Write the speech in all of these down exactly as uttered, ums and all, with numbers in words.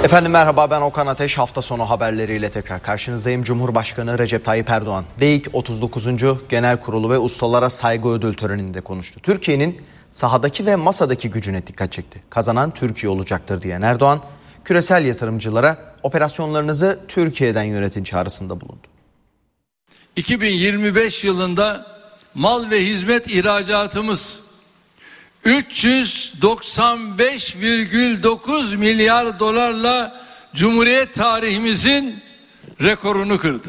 Efendim merhaba, ben Okan Ateş. Hafta sonu haberleriyle tekrar karşınızdayım. Cumhurbaşkanı Recep Tayyip Erdoğan, DİK otuz dokuzuncu Genel Kurulu ve Ustalara Saygı Ödül Töreni'nde konuştu. Türkiye'nin sahadaki ve masadaki gücüne dikkat çekti. Kazanan Türkiye olacaktır diyen Erdoğan, küresel yatırımcılara operasyonlarınızı Türkiye'den yönetin çağrısında bulundu. iki bin yirmi beş yılında mal ve hizmet ihracatımız üç yüz doksan beş virgül dokuz milyar dolarla Cumhuriyet tarihimizin rekorunu kırdı.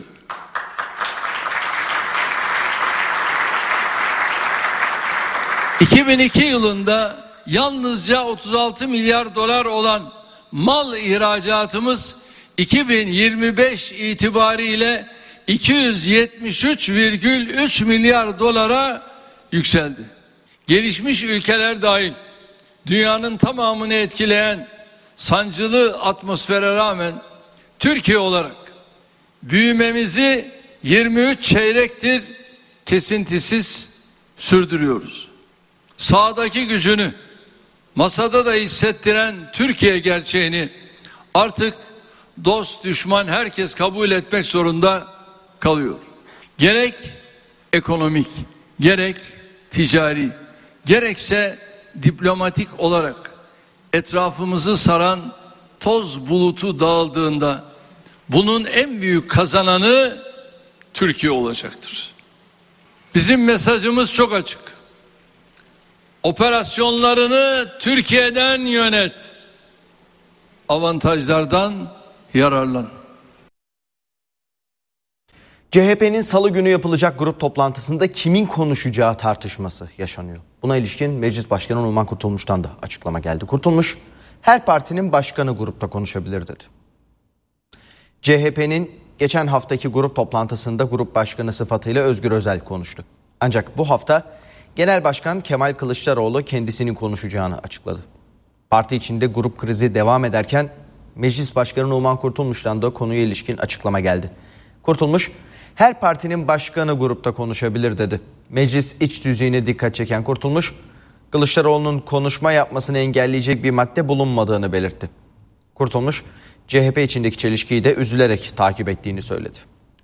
iki bin iki yılında yalnızca otuz altı milyar dolar olan mal ihracatımız iki bin yirmi beş itibariyle iki yüz yetmiş üç virgül üç milyar dolara yükseldi. Gelişmiş ülkeler dahil dünyanın tamamını etkileyen sancılı atmosfere rağmen Türkiye olarak büyümemizi yirmi üç çeyrektir kesintisiz sürdürüyoruz. Sahadaki gücünü masada da hissettiren Türkiye gerçeğini artık dost düşman herkes kabul etmek zorunda kalıyor. Gerek ekonomik, gerek ticari, gerekse diplomatik olarak etrafımızı saran toz bulutu dağıldığında bunun en büyük kazananı Türkiye olacaktır. Bizim mesajımız çok açık. Operasyonlarını Türkiye'den yönet. Avantajlardan yararlan. C H P'nin salı günü yapılacak grup toplantısında kimin konuşacağı tartışması yaşanıyor. Buna ilişkin Meclis Başkanı Numan Kurtulmuş'tan da açıklama geldi. Kurtulmuş, her partinin başkanı grupta konuşabilir dedi. C H P'nin geçen haftaki grup toplantısında grup başkanı sıfatıyla Özgür Özel konuştu. Ancak bu hafta Genel Başkan Kemal Kılıçdaroğlu kendisinin konuşacağını açıkladı. Parti içinde grup krizi devam ederken Meclis Başkanı Numan Kurtulmuş'tan da konuya ilişkin açıklama geldi. Kurtulmuş, her partinin başkanı grupta konuşabilir dedi. Meclis iç düzeyine dikkat çeken Kurtulmuş, Kılıçdaroğlu'nun konuşma yapmasını engelleyecek bir madde bulunmadığını belirtti. Kurtulmuş, C H P içindeki çelişkiyi de üzülerek takip ettiğini söyledi.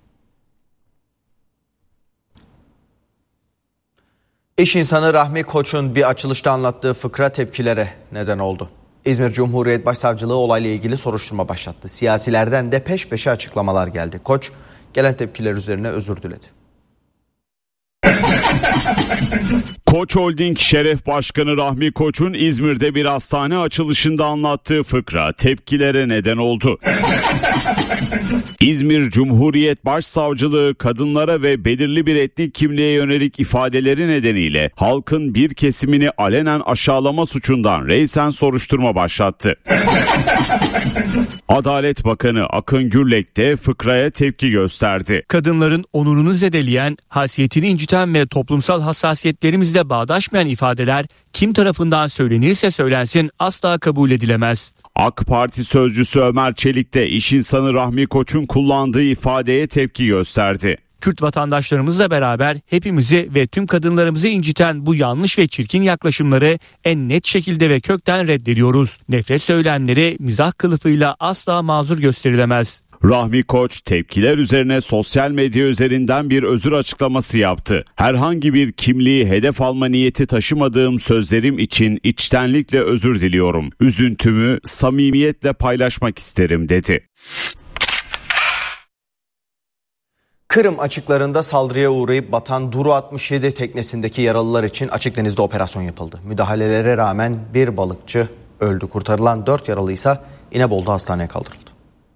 İş insanı Rahmi Koç'un bir açılışta anlattığı fıkra tepkilere neden oldu. İzmir Cumhuriyet Başsavcılığı olayla ilgili soruşturma başlattı. Siyasilerden de peş peşe açıklamalar geldi. Koç gelen tepkiler üzerine özür diledi. Koç Holding Şeref Başkanı Rahmi Koç'un İzmir'de bir hastane açılışında anlattığı fıkra tepkilere neden oldu. İzmir Cumhuriyet Başsavcılığı kadınlara ve belirli bir etnik kimliğe yönelik ifadeleri nedeniyle halkın bir kesimini alenen aşağılama suçundan reysen soruşturma başlattı. Adalet Bakanı Akın Gürlek de fıkraya tepki gösterdi. Kadınların onurunu zedeleyen, haysiyetini inciten ve toplumsal hassasiyetlerimizle bağdaşmayan ifadeler kim tarafından söylenirse söylensin asla kabul edilemez. AK Parti sözcüsü Ömer Çelik de iş insanı Rahmi Koç'un kullandığı ifadeye tepki gösterdi. Kürt vatandaşlarımızla beraber hepimizi ve tüm kadınlarımızı inciten bu yanlış ve çirkin yaklaşımları en net şekilde ve kökten reddediyoruz. Nefret söylemleri mizah kılıfıyla asla mazur gösterilemez. Rahmi Koç tepkiler üzerine sosyal medya üzerinden bir özür açıklaması yaptı. Herhangi bir kimliği hedef alma niyeti taşımadığım sözlerim için içtenlikle özür diliyorum. Üzüntümü samimiyetle paylaşmak isterim dedi. Kırım açıklarında saldırıya uğrayıp batan Duru altmış yedi teknesindeki yaralılar için açık denizde operasyon yapıldı. Müdahalelere rağmen bir balıkçı öldü. Kurtarılan dört yaralıysa İnebolu'da hastaneye kaldırıldı.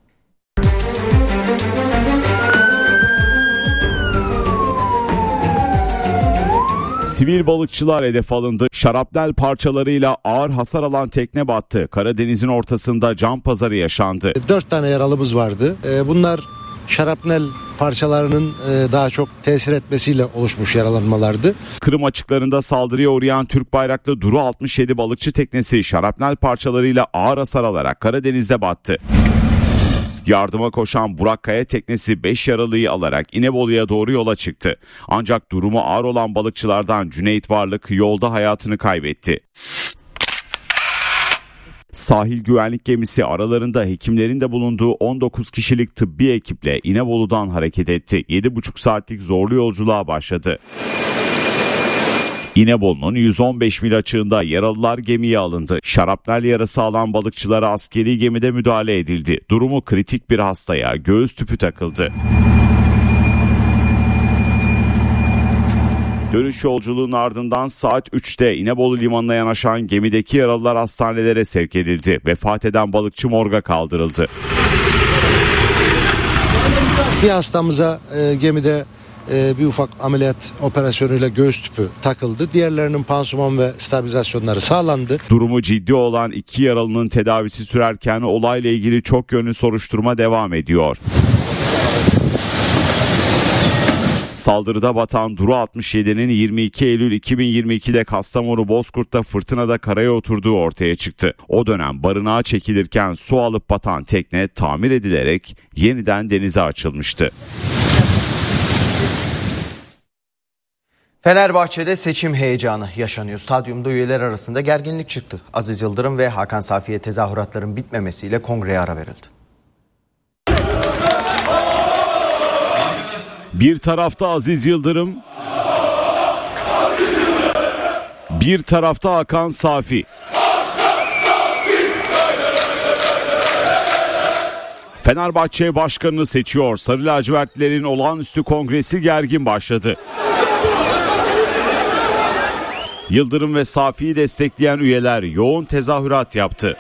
Sivil balıkçılar hedef alındı. Şarapnel parçalarıyla ağır hasar alan tekne battı. Karadeniz'in ortasında can pazarı yaşandı. Dört tane yaralımız vardı. Bunlar şarapnel parçalarının daha çok tesir etmesiyle oluşmuş yaralanmalardı. Kırım açıklarında saldırıya uğrayan Türk bayraklı Duru altmış yedi balıkçı teknesi şarapnel parçalarıyla ağır hasar alarak Karadeniz'de battı. Yardıma koşan Burak Kaya teknesi beş yaralıyı alarak İnebolu'ya doğru yola çıktı. Ancak durumu ağır olan balıkçılardan Cüneyt Varlık yolda hayatını kaybetti. Sahil güvenlik gemisi aralarında hekimlerin de bulunduğu on dokuz kişilik tıbbi ekiple İnebolu'dan hareket etti. yedi buçuk saatlik zorlu yolculuğa başladı. İnebolu'nun yüz on beş mil açığında yaralılar gemiye alındı. Şarapnel yarası alan balıkçılara askeri gemide müdahale edildi. Durumu kritik bir hastaya göğüs tüpü takıldı. Dönüş yolculuğunun ardından saat üçte İnebolu limanına yanaşan gemideki yaralılar hastanelere sevk edildi. Vefat eden balıkçı morga kaldırıldı. Bir hastamıza e, gemide e, bir ufak ameliyat operasyonuyla göğüs tüpü takıldı. Diğerlerinin pansuman ve stabilizasyonları sağlandı. Durumu ciddi olan iki yaralının tedavisi sürerken olayla ilgili çok yönlü soruşturma devam ediyor. Saldırıda batan Duru altmış yedi'nin yirmi iki Eylül iki bin yirmi iki'de Kastamonu Bozkurt'ta fırtınada karaya oturduğu ortaya çıktı. O dönem barınağa çekilirken su alıp batan tekne tamir edilerek yeniden denize açılmıştı. Fenerbahçe'de seçim heyecanı yaşanıyor. Stadyumda üyeler arasında gerginlik çıktı. Aziz Yıldırım ve Hakan Safi'ye tezahüratların bitmemesiyle kongreye ara verildi. Bir tarafta Aziz Yıldırım, bir tarafta Hakan Safi. Fenerbahçe başkanını seçiyor. Sarı lacivertlilerin olağanüstü kongresi gergin başladı. Yıldırım ve Safi'yi destekleyen üyeler yoğun tezahürat yaptı.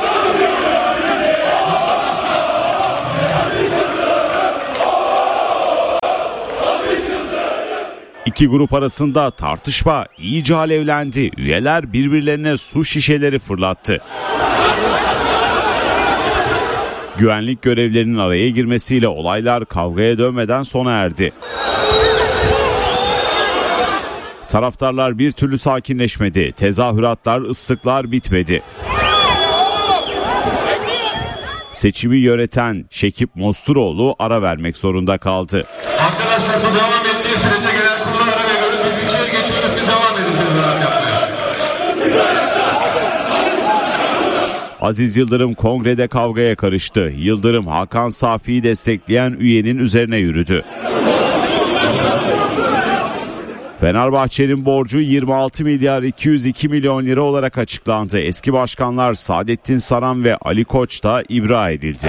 İki grup arasında tartışma iyice alevlendi. Üyeler birbirlerine su şişeleri fırlattı. Güvenlik görevlilerinin araya girmesiyle olaylar kavgaya dönmeden sona erdi. Taraftarlar bir türlü sakinleşmedi. Tezahüratlar, ıslıklar bitmedi. Seçimi yöneten Şekip Mosturoğlu ara vermek zorunda kaldı. Arkadaşlar bu devam ettiği sürece gelen kurullar ara veriyoruz. Büyükşehir geçiyoruz. Siz devam edin tezahürat yapmaya. Aziz Yıldırım kongrede kavgaya karıştı. Yıldırım Hakan Safi'yi destekleyen üyenin üzerine yürüdü. Fenerbahçe'nin borcu yirmi altı milyar iki yüz iki milyon lira olarak açıklandı. Eski başkanlar Saadettin Saran ve Ali Koç da ibra edildi.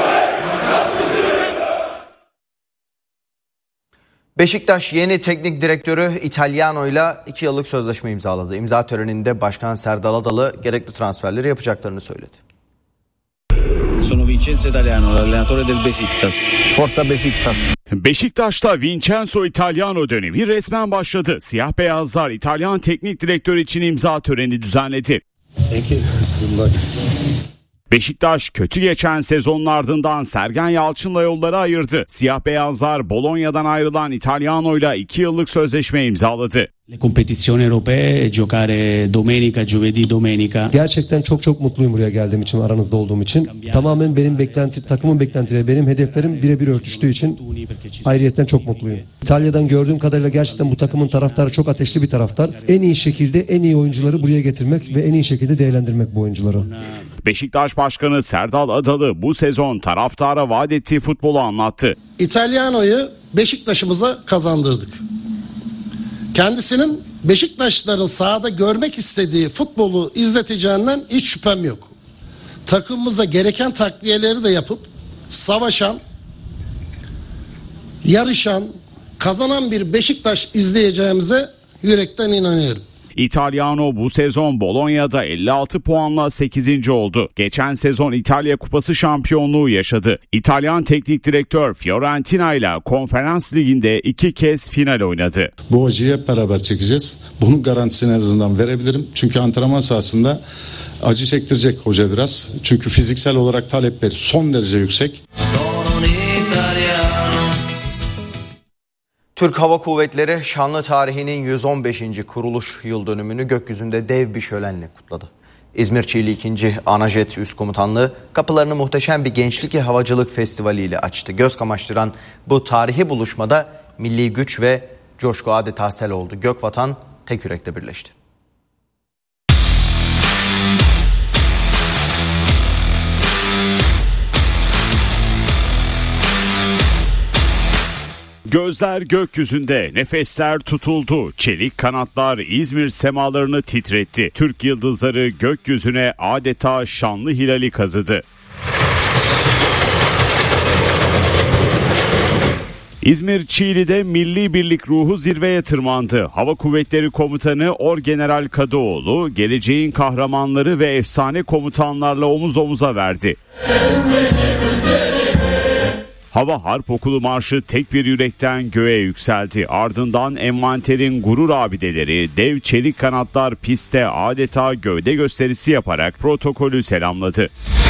Beşiktaş yeni teknik direktörü Italiano ile iki yıllık sözleşme imzaladı. İmza töreninde Başkan Serdal Adalı gerekli transferleri yapacaklarını söyledi. Sono Vincenzo Italiano, l'allenatore del Besiktas. Forza Besiktas. Beşiktaş'ta Vincenzo Italiano dönemi resmen başladı. Siyah beyazlar İtalyan teknik direktör için imza töreni düzenledi. Beşiktaş kötü geçen sezonun ardından Sergen Yalçın'la yolları ayırdı. Siyah beyazlar Bolonya'dan ayrılan Italiano'yla iki yıllık sözleşme imzaladı. Le competizioni europee, giocare domenica, giovedì, domenica. Gerçekten çok çok mutluyum buraya geldiğim için, aranızda olduğum için. Tamamen benim beklenti, takımın beklentileri, benim hedeflerim birebir örtüştüğü için ayrıyetten çok mutluyum. İtalya'dan gördüğüm kadarıyla gerçekten bu takımın taraftarı çok ateşli bir taraftar. En iyi şekilde en iyi oyuncuları buraya getirmek ve en iyi şekilde değerlendirmek bu oyuncuları. Beşiktaş Başkanı Serdal Adalı bu sezon taraftara vaat ettiği futbolu anlattı. İtalyano'yu Beşiktaş'ımıza kazandırdık. Kendisinin Beşiktaşlıların sahada görmek istediği futbolu izleteceğinden hiç şüphem yok. Takımımıza gereken takviyeleri de yapıp savaşan, yarışan, kazanan bir Beşiktaş izleyeceğimize yürekten inanıyorum. Italiano bu sezon Bolonya'da elli altı puanla sekizinci oldu. Geçen sezon İtalya Kupası şampiyonluğu yaşadı. İtalyan teknik direktör Fiorentina ile Konferans Ligi'nde iki kez final oynadı. Bu acıyı hep beraber çekeceğiz. Bunun garantisini en azından verebilirim. Çünkü antrenman sahasında acı çektirecek hoca biraz. Çünkü fiziksel olarak talepleri son derece yüksek. Türk Hava Kuvvetleri şanlı tarihinin yüz on beşinci kuruluş yıl dönümünü gökyüzünde dev bir şölenle kutladı. İzmir Çiğli ikinci. Anajet Üst Komutanlığı kapılarını muhteşem bir gençlik ve havacılık festivali ile açtı. Göz kamaştıran bu tarihi buluşmada milli güç ve coşku adeta sel oldu. Gökvatan tek yürekte birleşti. Gözler gökyüzünde, nefesler tutuldu. Çelik kanatlar İzmir semalarını titretti. Türk yıldızları gökyüzüne adeta şanlı hilali kazıdı. İzmir Çiğli'de milli birlik ruhu zirveye tırmandı. Hava Kuvvetleri Komutanı Orgeneral Kadıoğlu, geleceğin kahramanları ve efsane komutanlarla omuz omuza verdi. Hava Harp Okulu marşı tek bir yürekten göğe yükseldi. Ardından envanterin gurur abideleri dev çelik kanatlar pistte adeta gövde gösterisi yaparak protokolü selamladı.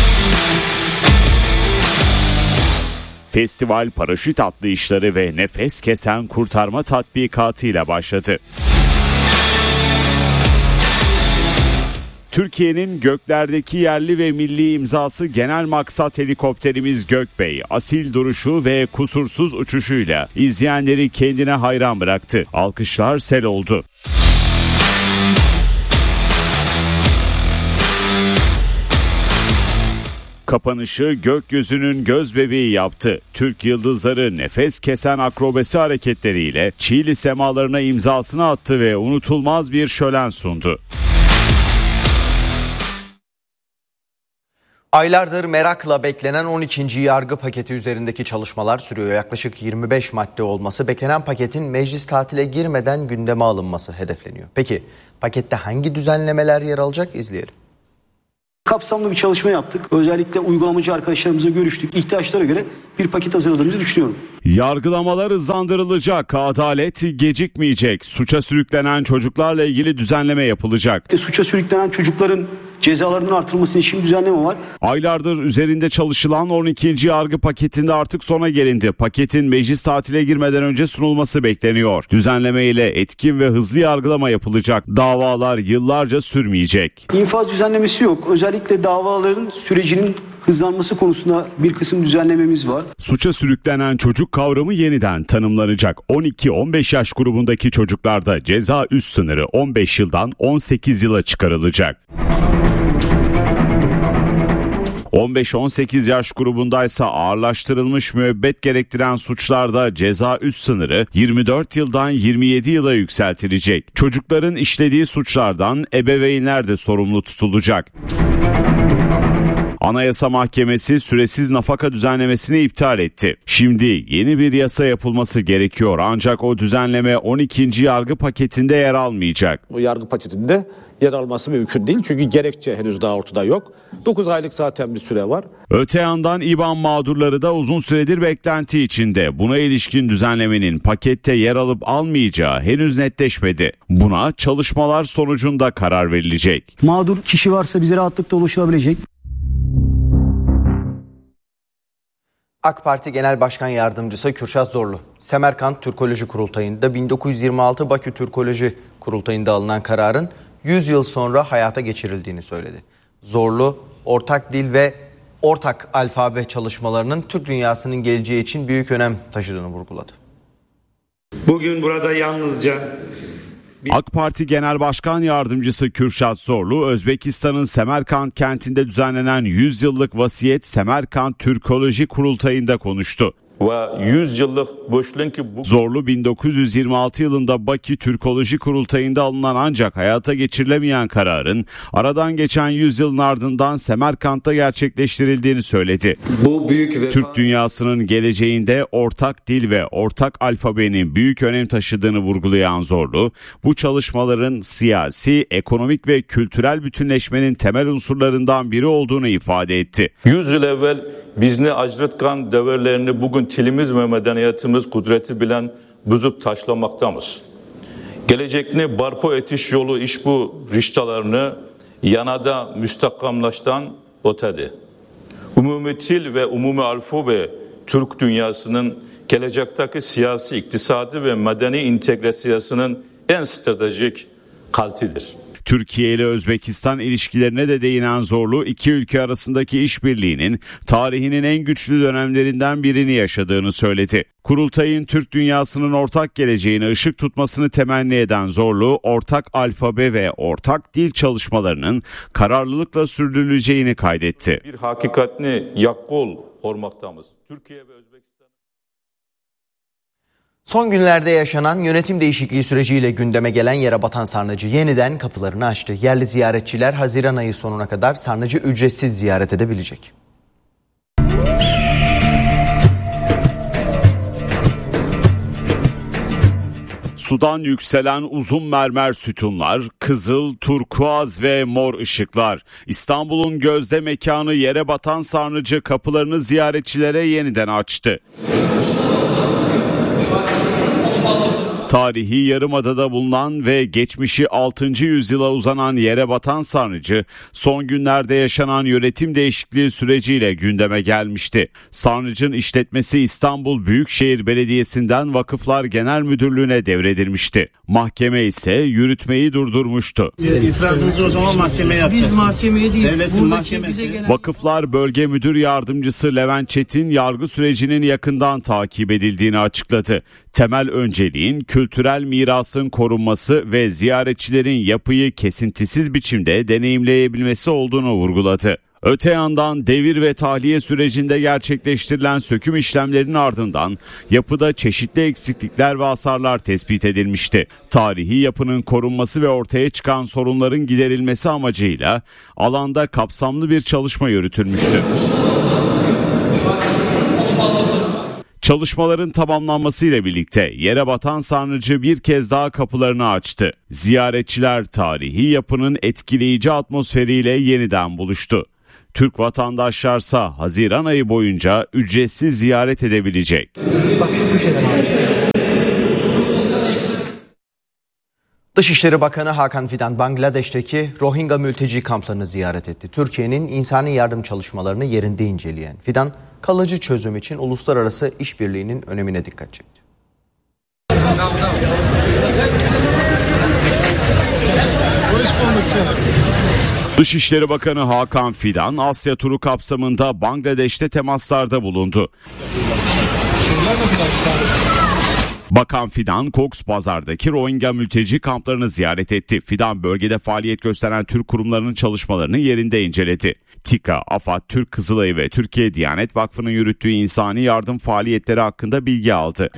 Festival paraşüt atlayışları ve nefes kesen kurtarma tatbikatıyla başladı. Türkiye'nin göklerdeki yerli ve milli imzası genel maksat helikopterimiz Gökbey, asil duruşu ve kusursuz uçuşuyla izleyenleri kendine hayran bıraktı. Alkışlar sel oldu. Kapanışı gökyüzünün gözbebeği yaptı. Türk yıldızları nefes kesen akrobasi hareketleriyle Çiğli semalarına imzasını attı ve unutulmaz bir şölen sundu. Aylardır merakla beklenen on ikinci yargı paketi üzerindeki çalışmalar sürüyor. Yaklaşık yirmi beş madde olması, beklenen paketin meclis tatile girmeden gündeme alınması hedefleniyor. Peki pakette hangi düzenlemeler yer alacak? İzleyelim. Kapsamlı bir çalışma yaptık. Özellikle uygulamacı arkadaşlarımızla görüştük. İhtiyaçlara göre bir paket hazırladığımızı düşünüyorum. Yargılamalar hızlandırılacak, adalet gecikmeyecek. Suça sürüklenen çocuklarla ilgili düzenleme yapılacak. Suça sürüklenen çocukların cezalarının artırılması için düzenleme var. Aylardır üzerinde çalışılan on ikinci yargı paketinde artık sona gelindi. Paketin meclis tatile girmeden önce sunulması bekleniyor. Düzenleme ile etkin ve hızlı yargılama yapılacak. Davalar yıllarca sürmeyecek. İnfaz düzenlemesi yok. Özellikle davaların sürecinin hızlanması konusunda bir kısım düzenlememiz var. Suça sürüklenen çocuk kavramı yeniden tanımlanacak. on iki on beş yaş grubundaki çocuklarda ceza üst sınırı on beş yıldan on sekiz yıla çıkarılacak. on beş on sekiz yaş grubundaysa ağırlaştırılmış müebbet gerektiren suçlarda ceza üst sınırı yirmi dört yıldan yirmi yedi yıla yükseltilecek. Çocukların işlediği suçlardan ebeveynler de sorumlu tutulacak. Anayasa Mahkemesi süresiz nafaka düzenlemesini iptal etti. Şimdi yeni bir yasa yapılması gerekiyor ancak o düzenleme on ikinci yargı paketinde yer almayacak. O yargı paketinde yer alması mümkün değil çünkü gerekçe henüz daha ortada yok. dokuz aylık zaten bir süre var. Öte yandan İBAN mağdurları da uzun süredir beklenti içinde. Buna ilişkin düzenlemenin pakette yer alıp almayacağı henüz netleşmedi. Buna çalışmalar sonucunda karar verilecek. Mağdur kişi varsa bize rahatlıkla ulaşabilecek. AK Parti Genel Başkan Yardımcısı Kürşat Zorlu, Semerkant Türkoloji Kurultayı'nda bin dokuz yüz yirmi altı Bakü Türkoloji Kurultayı'nda alınan kararın yüz yıl sonra hayata geçirildiğini söyledi. Zorlu, ortak dil ve ortak alfabe çalışmalarının Türk dünyasının geleceği için büyük önem taşıdığını vurguladı. Bugün burada yalnızca AK Parti Genel Başkan Yardımcısı Kürşat Zorlu, Özbekistan'ın Semerkant kentinde düzenlenen yüz yıllık vasiyet Semerkant Türkoloji Kurultayı'nda konuştu. Ve yüz yıllık boşluğun ki bu... Zorlu bin dokuz yüz yirmi altı yılında Bakü Türkoloji Kurultayı'nda alınan ancak hayata geçirilemeyen kararın aradan geçen yüz yılın ardından Semerkant'ta gerçekleştirildiğini söyledi. Bu büyük ve... Türk dünyasının geleceğinde ortak dil ve ortak alfabenin büyük önem taşıdığını vurgulayan Zorlu, bu çalışmaların siyasi, ekonomik ve kültürel bütünleşmenin temel unsurlarından biri olduğunu ifade etti. yüz yıl evvel bizni acrıtkan devirlerini bugün tilimiz ve medeniyetimiz kudreti bilen bozup taşlamaktamız. Gelecekni barpo etiş yolu iş bu riştalarını yanada müstakamlaştan ötedi. Umumi til ve umumi alfabe Türk dünyasının gelecekteki siyasi, iktisadi ve medeni integrasyasının en stratejik kaltidir. Türkiye ile Özbekistan ilişkilerine de değinen Zorlu, iki ülke arasındaki işbirliğinin tarihinin en güçlü dönemlerinden birini yaşadığını söyledi. Kurultayın Türk dünyasının ortak geleceğine ışık tutmasını temenni eden Zorlu, ortak alfabe ve ortak dil çalışmalarının kararlılıkla sürdürüleceğini kaydetti. Bir hakikatini yakkol kormaktamız. Türkiye ve Özbekistan Son günlerde yaşanan yönetim değişikliği süreciyle gündeme gelen yere batan sarnıcı yeniden kapılarını açtı. Yerli ziyaretçiler Haziran ayı sonuna kadar sarnıcı ücretsiz ziyaret edebilecek. Sudan yükselen uzun mermer sütunlar, kızıl, turkuaz ve mor ışıklar. İstanbul'un gözde mekanı yere batan sarnıcı kapılarını ziyaretçilere yeniden açtı. Tarihi Yarımada'da bulunan ve geçmişi altıncı yüzyıla uzanan yere batan sarnıcı, son günlerde yaşanan yönetim değişikliği süreciyle gündeme gelmişti. Sarnıcın işletmesi İstanbul Büyükşehir Belediyesi'nden Vakıflar Genel Müdürlüğü'ne devredilmişti. Mahkeme ise yürütmeyi durdurmuştu. İtirazınızı o zaman mahkemeye yapacaksınız. Biz mahkemeye değil, devletin mahkemesi. gelen... Vakıflar Bölge Müdür Yardımcısı Levent Çetin, yargı sürecinin yakından takip edildiğini açıkladı. Temel önceliğin kültürel mirasın korunması ve ziyaretçilerin yapıyı kesintisiz biçimde deneyimleyebilmesi olduğunu vurguladı. Öte yandan devir ve tahliye sürecinde gerçekleştirilen söküm işlemlerinin ardından yapıda çeşitli eksiklikler ve hasarlar tespit edilmişti. Tarihi yapının korunması ve ortaya çıkan sorunların giderilmesi amacıyla alanda kapsamlı bir çalışma yürütülmüştü. Çalışmaların tamamlanmasıyla birlikte yere batan sarnıcı bir kez daha kapılarını açtı. Ziyaretçiler tarihi yapının etkileyici atmosferiyle yeniden buluştu. Türk vatandaşlarsa Haziran ayı boyunca ücretsiz ziyaret edebilecek. Dışişleri Bakanı Hakan Fidan, Bangladeş'teki Rohingya mülteci kamplarını ziyaret etti. Türkiye'nin insani yardım çalışmalarını yerinde inceleyen Fidan, kalıcı çözüm için uluslararası işbirliğinin önemine dikkat çekti. Dışişleri Bakanı Hakan Fidan, Asya turu kapsamında Bangladeş'te temaslarda bulundu. Bakan Fidan, Cox's Bazar'daki Rohingya mülteci kamplarını ziyaret etti. Fidan, bölgede faaliyet gösteren Türk kurumlarının çalışmalarını yerinde inceledi. TİKA, AFAD, Türk Kızılayı ve Türkiye Diyanet Vakfı'nın yürüttüğü insani yardım faaliyetleri hakkında bilgi aldı.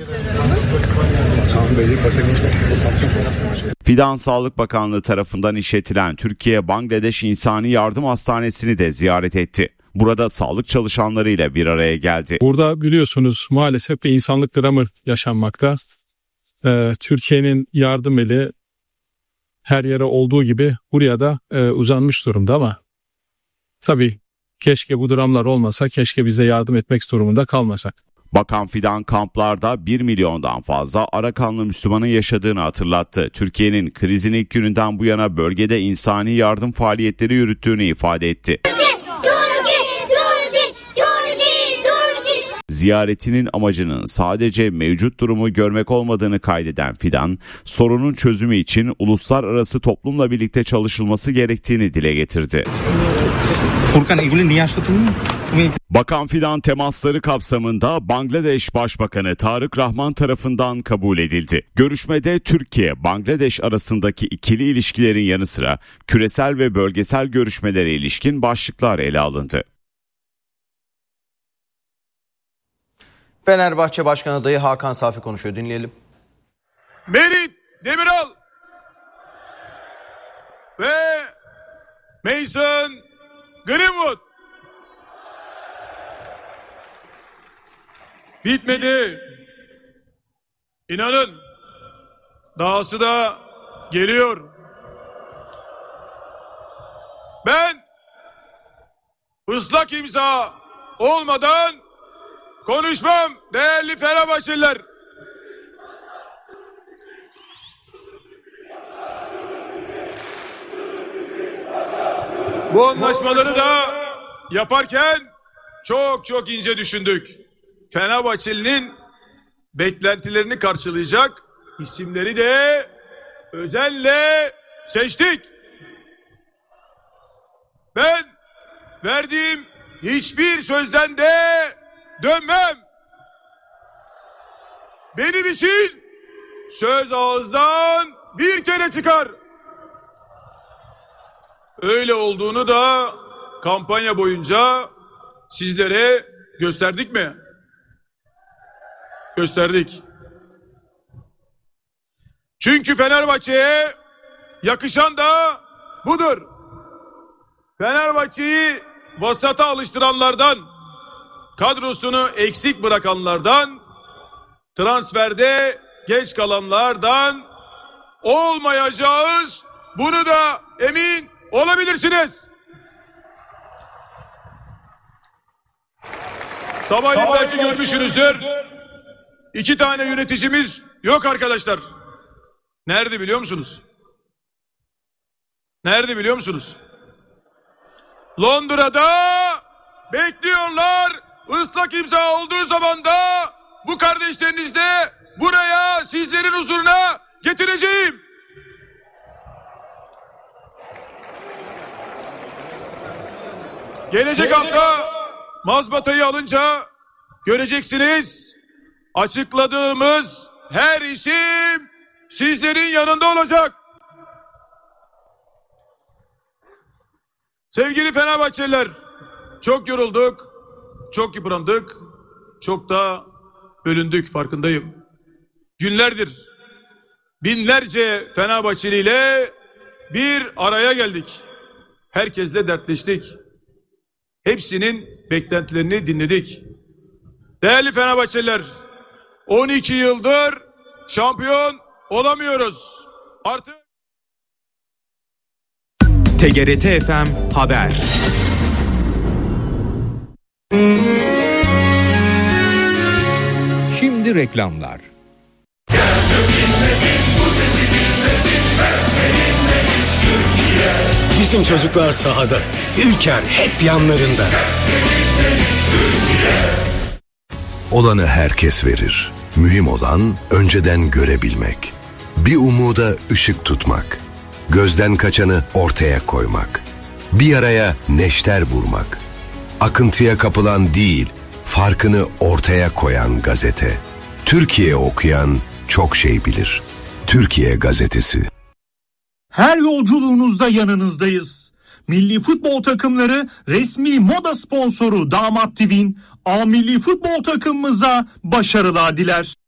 Fidan, Sağlık Bakanlığı tarafından işletilen Türkiye-Bangladeş İnsani Yardım Hastanesi'ni de ziyaret etti. Burada sağlık çalışanlarıyla bir araya geldi. Burada biliyorsunuz maalesef bir insanlık dramı yaşanmakta. Ee, Türkiye'nin yardım eli her yere olduğu gibi buraya da e, uzanmış durumda ama tabii keşke bu dramlar olmasa, keşke biz de yardım etmek durumunda kalmasak. Bakan Fidan, kamplarda bir milyondan fazla Arakanlı Müslümanın yaşadığını hatırlattı. Türkiye'nin krizin ilk gününden bu yana bölgede insani yardım faaliyetleri yürüttüğünü ifade etti. Ziyaretinin amacının sadece mevcut durumu görmek olmadığını kaydeden Fidan, sorunun çözümü için uluslararası toplumla birlikte çalışılması gerektiğini dile getirdi. Bakan Fidan temasları kapsamında Bangladeş Başbakanı Tarık Rahman tarafından kabul edildi. Görüşmede Türkiye-Bangladeş arasındaki ikili ilişkilerin yanı sıra küresel ve bölgesel görüşmelere ilişkin başlıklar ele alındı. Fenerbahçe Başkan adayı Hakan Safi konuşuyor. Dinleyelim. Merit Demiral ve Mason Greenwood. Bitmedi. İnanın, dahası da geliyor. Ben ıslak imza olmadan konuşmam değerli Fenerbahçeliler. Bu anlaşmaları da yaparken çok çok ince düşündük. Fenerbahçeli'nin beklentilerini karşılayacak isimleri de özenle seçtik. Ben verdiğim hiçbir sözden de dönmem. Benim için söz ağızdan bir kere çıkar. Öyle olduğunu da kampanya boyunca sizlere gösterdik mi? Gösterdik. Çünkü Fenerbahçe'ye yakışan da budur. Fenerbahçe'yi vasata alıştıranlardan, kadrosunu eksik bırakanlardan, transferde geç kalanlardan olmayacağız. Bunu da emin olabilirsiniz. Sabahleyin belki görmüşsünüzdür. İki tane yöneticimiz yok arkadaşlar. Nerede biliyor musunuz? Nerede biliyor musunuz? Londra'da bekliyorlar. Islak imza olduğu zaman da bu kardeşleriniz de buraya sizlerin huzuruna getireceğim. Gelecek hafta mazbatayı alınca göreceksiniz. Açıkladığımız her isim sizlerin yanında olacak. Sevgili Fenerbahçeliler, çok yorulduk, çok yıprandık, çok da bölündük, farkındayım. Günlerdir binlerce Fenerbahçeli ile bir araya geldik. Herkesle dertleştik. Hepsinin beklentilerini dinledik. Değerli Fenerbahçeliler, on iki yıldır şampiyon olamıyoruz. Artık T G R T F M Haber. Şimdi reklamlar. Bizim çocuklar sahada, Ülker hep yanlarında. Olanı herkes verir. Mühim olan önceden görebilmek. Bir umuda ışık tutmak. Gözden kaçanı ortaya koymak. Bir yaraya neşter vurmak. Akıntıya kapılan değil, farkını ortaya koyan gazete. Türkiye okuyan çok şey bilir. Türkiye Gazetesi. Her yolculuğunuzda yanınızdayız. Milli futbol takımları resmi moda sponsoru Damat T V'nin A Milli Futbol takımımıza başarılar diler.